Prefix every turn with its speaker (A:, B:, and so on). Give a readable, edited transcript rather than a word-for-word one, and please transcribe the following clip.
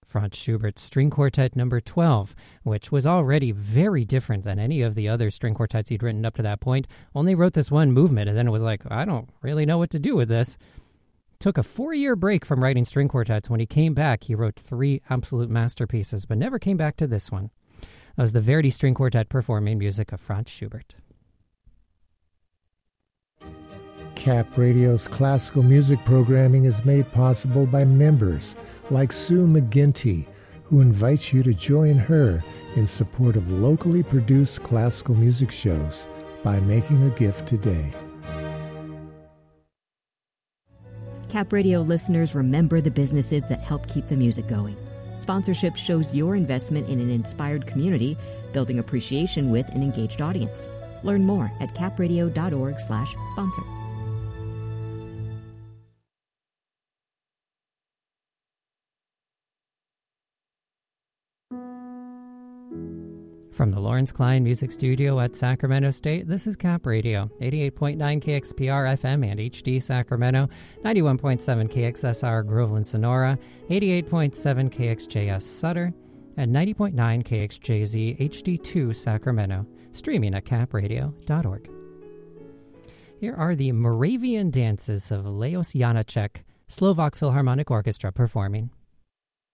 A: Franz Schubert's String Quartet Number 12, which was already very different than any of the other string quartets he'd written up to that point. Only wrote this one movement, and then it was like, I don't really know what to do with this. Took a 4-year break from writing string quartets. When he came back, he wrote 3 absolute masterpieces, but never came back to this one. That was the Verdi String Quartet performing music of Franz Schubert.
B: Cap Radio's classical music programming is made possible by members like Sue McGinty, who invites you to join her in support of locally produced classical music shows by making a gift today.
C: Cap Radio listeners, remember the businesses that help keep the music going. Sponsorship shows your investment in an inspired community, building appreciation with an engaged audience. Learn more at capradio.org/sponsor.
A: From the Lawrence Klein Music Studio at Sacramento State, this is Cap Radio, 88.9 KXPR FM and HD Sacramento, 91.7 KXSR Groveland Sonora, 88.7 KXJS Sutter, and 90.9 KXJZ HD2 Sacramento, streaming at capradio.org. Here are the Moravian dances of Leos Janáček, Slovak Philharmonic Orchestra performing.